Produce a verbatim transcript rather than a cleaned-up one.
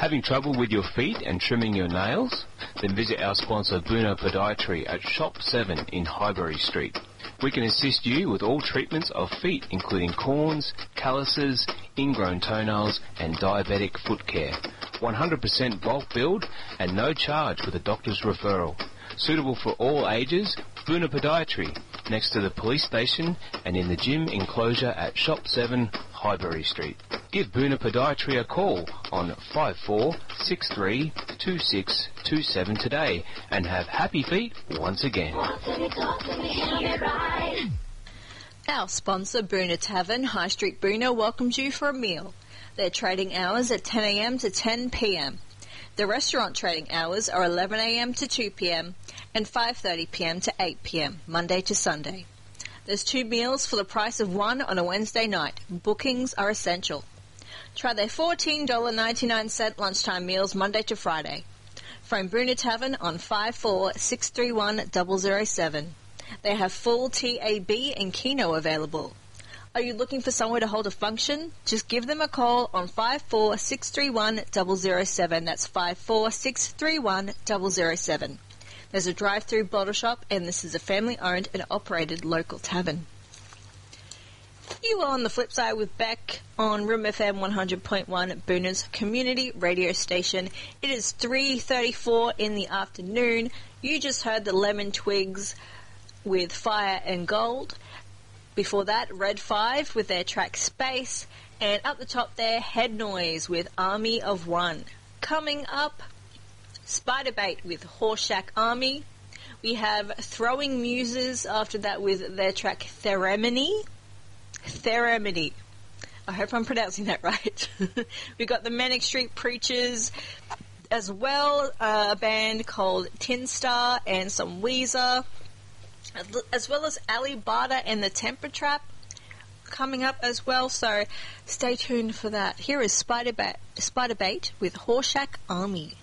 Having trouble with your feet and trimming your nails? Then visit our sponsor Boona Podiatry at Shop seven in Highbury Street. We can assist you with all treatments of feet, including corns, calluses, ingrown toenails and diabetic foot care. one hundred percent bulk billed and no charge with a doctor's referral. Suitable for all ages, Boona Podiatry, next to the police station and in the gym enclosure at Shop seven, Highbury Street. Give Boona Podiatry a call on five four six three two six two seven today and have happy feet once again. Our sponsor, Boona Tavern, High Street Boona, welcomes you for a meal. Their trading hours are ten a m to ten p m. The restaurant trading hours are eleven a m to two p m and five thirty p m to eight p m, Monday to Sunday. There's two meals for the price of one on a Wednesday night. Bookings are essential. Try their fourteen dollars and ninety-nine cents lunchtime meals Monday to Friday. Phone Boona Tavern on five four six three one zero zero seven. They have full T A B and Keno available. Are you looking for somewhere to hold a function? Just give them a call on five four six three one zero zero seven. That's five four six three one zero zero seven. There's a drive-through bottle shop, and this is a family-owned and operated local tavern. You are on the flip side with Beck on Room F M one hundred point one, Boona's community radio station. It is three thirty-four in the afternoon. You just heard the Lemon Twigs with Fire and Gold. Before that, Red five with their track Space. And up the top there, Head Noise with Army of One. Coming up, Spiderbait with Horseshack Army. We have Throwing Muses after that with their track Theremony. Theremony. I hope I'm pronouncing that right. We've got the Manic Street Preachers as well, uh, a band called Tin Star and some Weezer, as well as Ali Bada and the Temper Trap coming up as well, so stay tuned for that. Here is Spiderbait, Spiderbait with Horseshack Army.